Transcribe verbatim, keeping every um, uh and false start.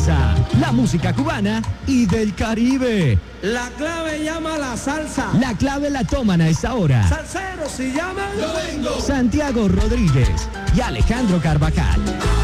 salsa, la música cubana y del Caribe. La clave llama a la salsa. La clave la toman a esta hora. Salsero, si llaman, yo vengo. Santiago Rodríguez y Alejandro Carvajal.